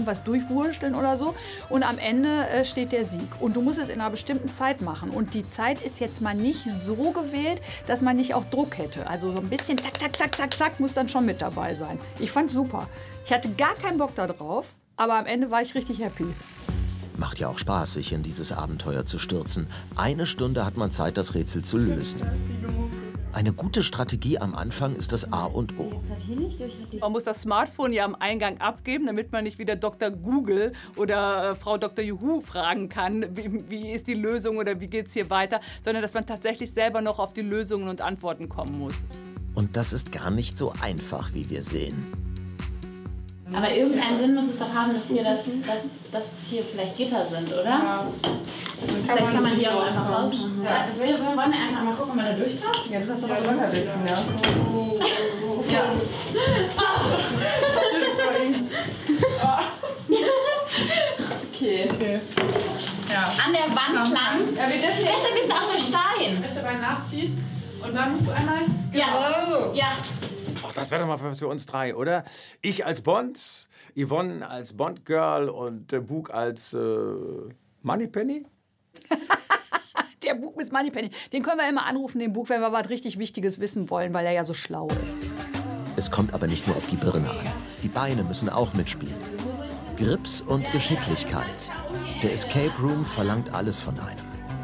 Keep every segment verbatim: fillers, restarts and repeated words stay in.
irgendwas durchwursteln oder so. Und am Ende äh, steht der Sieg. Und du musst es in einer bestimmten Zeit machen. Und die Zeit ist jetzt mal nicht so gewählt, dass man nicht auch Druck hätte. Also so ein bisschen zack, zack, zack, zack, zack muss dann schon mit dabei sein. Ich fand's super. Ich hatte gar keinen Bock da drauf, aber am Ende war ich richtig happy. Macht ja auch Spaß, sich in dieses Abenteuer zu stürzen. Eine Stunde hat man Zeit, das Rätsel zu lösen. Eine gute Strategie am Anfang ist das A und O. Man muss das Smartphone ja am Eingang abgeben, damit man nicht wieder Doktor Google oder äh, Frau Doktor Juhu fragen kann, wie, wie ist die Lösung oder wie geht's hier weiter, sondern dass man tatsächlich selber noch auf die Lösungen und Antworten kommen muss. Und das ist gar nicht so einfach, wie wir sehen. Aber irgendeinen Sinn muss es doch haben, dass hier, das, dass, dass hier vielleicht Gitter sind, oder? Ja. Vielleicht kann man die auch einfach rausmachen. Ja, wir wollen einfach mal gucken, ob man da durchkommt. Ja, du hast doch auch locker wissen, ja. Ja. Okay. Okay. Ja. An der Wand lang. Ja, wir dürfen deshalb ist auch der Stein. Rechte Bein nachziehst und dann musst du einmal. Ja. Ja. Ach, das wäre doch mal für, für uns drei, oder? Ich als Bond, Yvonne als Bond-Girl und äh, Bug als äh, Moneypenny? Der Bug mit Moneypenny. Den können wir immer anrufen, den Bug, wenn wir was richtig Wichtiges wissen wollen, weil er ja so schlau ist. Es kommt aber nicht nur auf die Birne an. Die Beine müssen auch mitspielen. Grips und Geschicklichkeit. Der Escape Room verlangt alles von einem.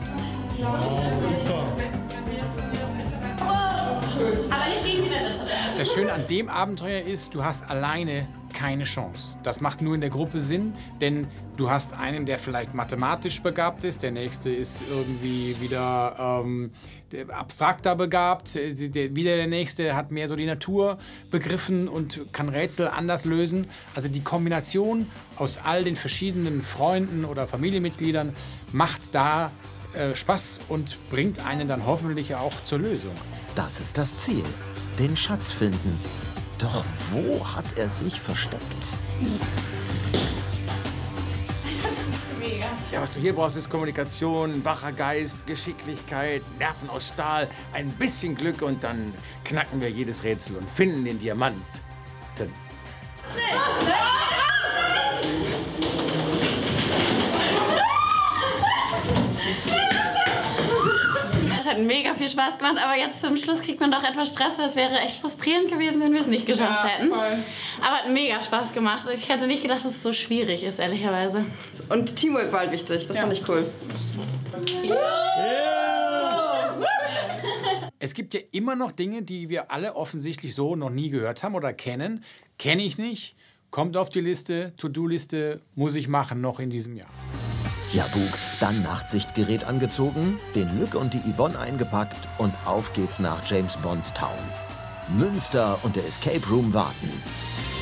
Aber nicht gegen die Wände. Das Schöne an dem Abenteuer ist, du hast alleine keine Chance. Das macht nur in der Gruppe Sinn, denn du hast einen, der vielleicht mathematisch begabt ist, der nächste ist irgendwie wieder ähm, abstrakter begabt, der, wieder der nächste hat mehr so die Natur begriffen und kann Rätsel anders lösen. Also die Kombination aus all den verschiedenen Freunden oder Familienmitgliedern macht da äh, Spaß und bringt einen dann hoffentlich auch zur Lösung. Das ist das Ziel. Den Schatz finden. Doch wo hat er sich versteckt? Ja, was du hier brauchst, ist Kommunikation, wacher Geist, Geschicklichkeit, Nerven aus Stahl, ein bisschen Glück und dann knacken wir jedes Rätsel und finden den Diamanten. Es hat mega viel Spaß gemacht, aber jetzt zum Schluss kriegt man doch etwas Stress, weil es wäre echt frustrierend gewesen, wenn wir es nicht geschafft ja, hätten. Voll. Aber hat mega Spaß gemacht. Ich hätte nicht gedacht, dass es so schwierig ist, ehrlicherweise. Und Teamwork war halt wichtig, das ja. fand ich cool. Yeah. Es gibt ja immer noch Dinge, die wir alle offensichtlich so noch nie gehört haben oder kennen. Kenne ich nicht, kommt auf die Liste, To-Do-Liste, muss ich machen noch in diesem Jahr. Ja, Bug, dann Nachtsichtgerät angezogen, den Lück und die Yvonne eingepackt und auf geht's nach James Bond Town. Münster und der Escape Room warten.